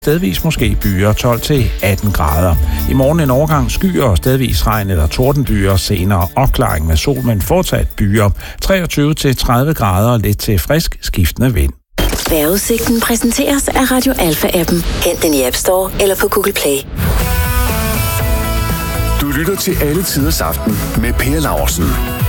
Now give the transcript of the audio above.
Stedvis måske byer 12-18 grader. I morgen en overgang skyer og stedvis regn eller tordenbyer, senere opklaring med sol, men fortsat byer. 23-30 grader og lidt til frisk skiftende vind. Vejrudsigten præsenteres af Radio Alfa-appen. Hent den i App Store eller på Google Play. Du lytter til Alle Tiders Aften med Per Laursen.